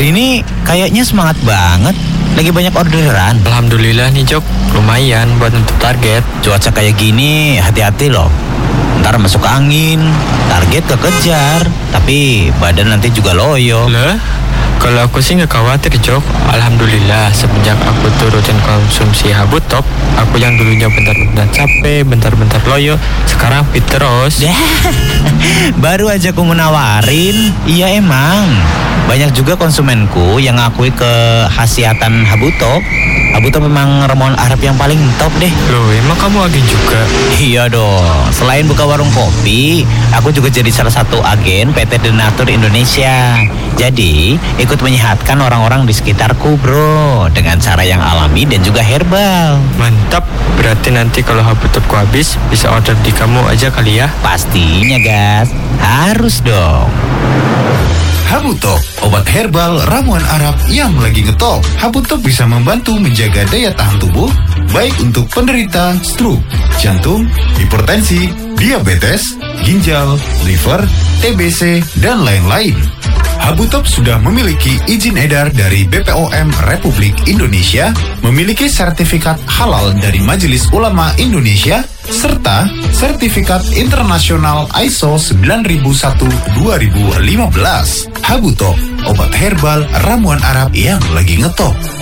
hari ini kayaknya semangat banget. Lagi banyak orderan. Alhamdulillah nih Jok, lumayan buat untuk target. Cuaca kayak gini hati-hati loh. Ntar masuk angin, target kekejar, tapi badan nanti juga loyo. Lah, kalau aku sih nggak khawatir Jok. Alhamdulillah semenjak aku turutin konsumsi Habu Top, aku yang dulunya bentar-bentar capek, bentar-bentar loyo, sekarang fit terus. Baru aja aku menawarin. Iya emang banyak juga konsumenku yang ngakui kehasiatan Habu Top. Habu Top memang ramuan Arab yang paling top deh. Loh, emang kamu agen juga? Iya dong. Selain buka warung kopi, aku juga jadi salah satu agen PT Denatur Indonesia. Jadi ikut menyehatkan orang-orang di sekitarku bro, dengan cara yang alami dan juga herbal. Mantap, berarti nanti kalau Habu Topku habis, bisa order di kamu aja kali ya? Pastinya gas, harus dong. Habu Top, obat herbal ramuan Arab yang lagi ngetop. Habu Top bisa membantu menjaga daya tahan tubuh, baik untuk penderita stroke, jantung, hipertensi, diabetes, ginjal, liver, TBC, dan lain-lain. Habu Top sudah memiliki izin edar dari BPOM Republik Indonesia, memiliki sertifikat halal dari Majelis Ulama Indonesia, serta sertifikat internasional ISO 9001-2015. Habu Top, obat herbal ramuan Arab yang lagi ngetop.